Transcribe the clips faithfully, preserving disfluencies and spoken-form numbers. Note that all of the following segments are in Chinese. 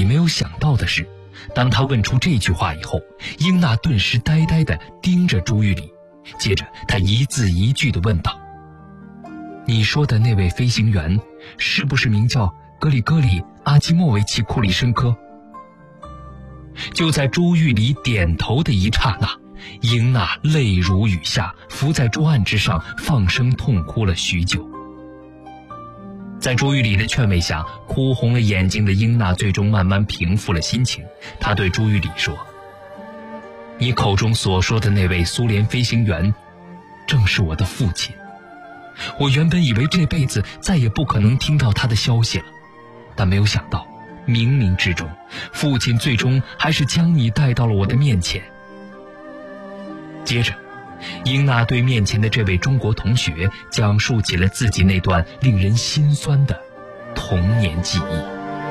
里没有想到的是，当他问出这句话以后，英娜顿时呆呆地盯着朱玉礼，接着他一字一句地问道：你说的那位飞行员是不是名叫格里戈里·阿基莫维奇·库里申科？就在朱玉礼点头的一刹那，英娜泪如雨下，伏在桌案之上，放声痛哭了许久。在朱玉礼的劝慰下，哭红了眼睛的英娜最终慢慢平复了心情。她对朱玉礼说：你口中所说的那位苏联飞行员正是我的父亲。我原本以为这辈子再也不可能听到他的消息了，但没有想到冥冥之中，父亲最终还是将你带到了我的面前。接着，英娜对面前的这位中国同学讲述起了自己那段令人心酸的童年记忆。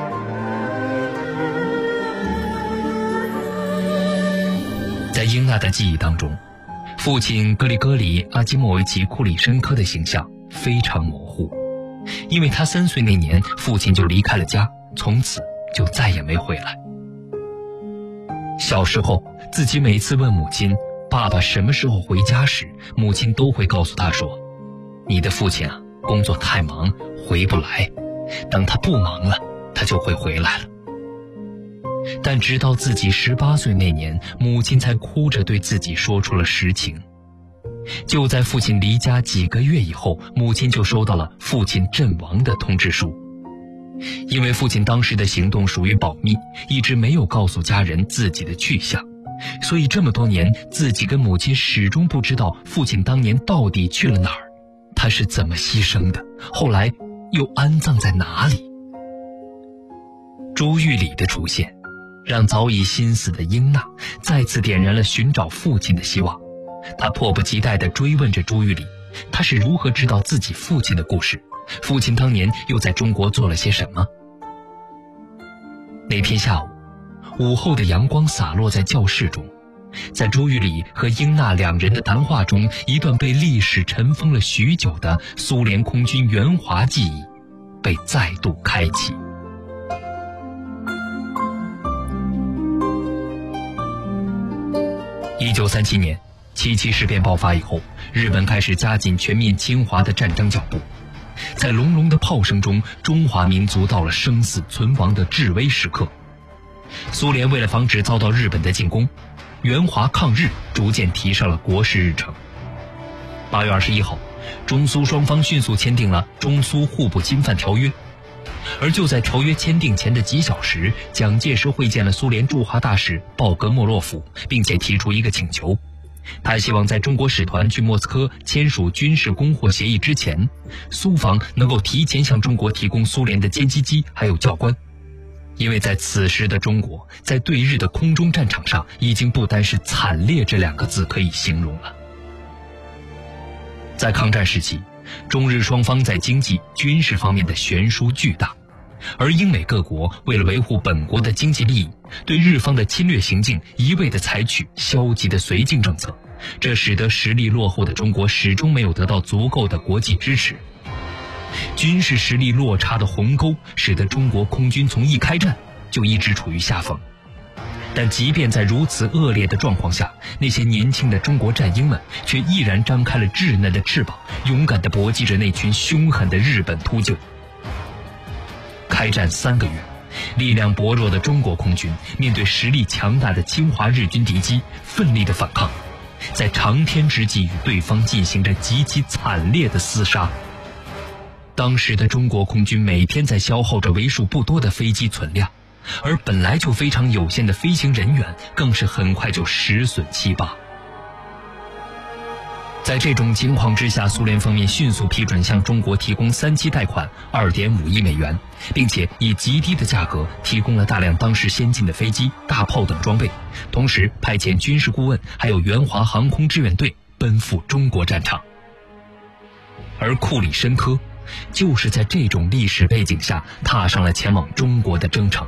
在英娜的记忆当中，父亲格里戈里·阿基莫维奇·库里申科的形象非常模糊，因为他三岁那年，父亲就离开了家，从此就再也没回来。小时候，自己每次问母亲爸爸什么时候回家时，母亲都会告诉他说：你的父亲啊，工作太忙，回不来，等他不忙了，他就会回来了。但直到自己十八岁那年，母亲才哭着对自己说出了实情。就在父亲离家几个月以后，母亲就收到了父亲阵亡的通知书。因为父亲当时的行动属于保密，一直没有告诉家人自己的去向，所以这么多年，自己跟母亲始终不知道父亲当年到底去了哪儿，他是怎么牺牲的，后来又安葬在哪里。朱玉礼的出现，让早已心死的英娜再次点燃了寻找父亲的希望。她迫不及待地追问着朱玉礼，他是如何知道自己父亲的故事，父亲当年又在中国做了些什么。那天下午，午后的阳光洒落在教室中，在朱玉礼和英娜两人的谈话中，一段被历史尘封了许久的苏联空军援华记忆被再度开启。一九三七年，七七事变爆发以后，日本开始加紧全面侵华的战争脚步。在隆隆的炮声中，中华民族到了生死存亡的至危时刻。苏联为了防止遭到日本的进攻，援华抗日逐渐提上了国事日程。八月二十一号，中苏双方迅速签订了中苏互不侵犯条约。而就在条约签订前的几小时，蒋介石会见了苏联驻华大使鲍格莫洛夫，并且提出一个请求。他希望在中国使团去莫斯科签署军事供货协议之前，苏方能够提前向中国提供苏联的歼击机还有教官。因为在此时的中国，在对日的空中战场上，已经不单是惨烈这两个字可以形容了。在抗战时期，中日双方在经济、军事方面的悬殊巨大，而英美各国为了维护本国的经济利益，对日方的侵略行径一味地采取消极的绥靖政策，这使得实力落后的中国始终没有得到足够的国际支持。军事实力落差的鸿沟，使得中国空军从一开战就一直处于下风。但即便在如此恶劣的状况下，那些年轻的中国战鹰们却毅然张开了稚嫩的翅膀，勇敢地搏击着那群凶狠的日本秃鹫。开战三个月，力量薄弱的中国空军面对实力强大的侵华日军敌机，奋力的反抗，在长天之际与对方进行着极其惨烈的厮杀。当时的中国空军每天在消耗着为数不多的飞机存量，而本来就非常有限的飞行人员更是很快就十损七八。在这种情况之下，苏联方面迅速批准向中国提供三期贷款 二点五亿美元，并且以极低的价格提供了大量当时先进的飞机、大炮等装备，同时派遣军事顾问还有援华航空志愿队奔赴中国战场。而库里申科就是在这种历史背景下踏上了前往中国的征程。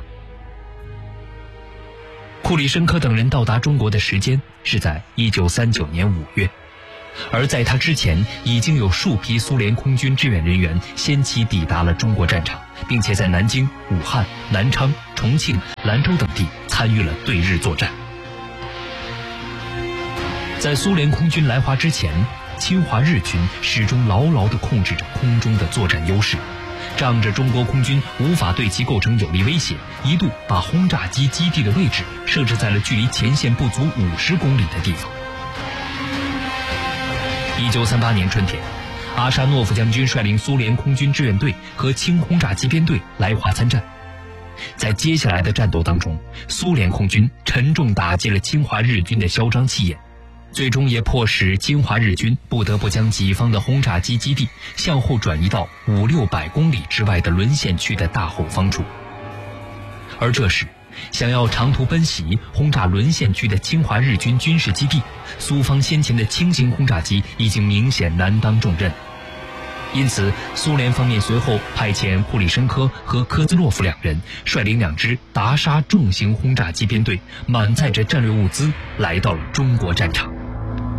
库里申科等人到达中国的时间是在一九三九年五月，而在他之前，已经有数批苏联空军志愿人员先期抵达了中国战场。 并且在南京、武汉、南昌、重庆、兰州等地参与了对日作战。在苏联空军来华之前，侵华日军始终牢牢地控制着空中的作战优势，仗着中国空军无法对其构成有力威胁，一度把轰炸机基地的位置设置在了距离前线不足五十公里的地方。一九三八年春天，阿沙诺夫将军率领苏联空军志愿队和轻轰炸机编队来华参战。在接下来的战斗当中，苏联空军沉重打击了侵华日军的嚣张气焰，最终也迫使侵华日军不得不将己方的轰炸机基地向后转移到五六百公里之外的沦陷区的大后方处。而这时，想要长途奔袭轰炸沦陷区的侵华日军军事基地，苏方先前的轻型轰炸机已经明显难当重任。因此，苏联方面随后派遣库里申科和科兹洛夫两人率领两支达沙重型轰炸机编队，满载着战略物资来到了中国战场。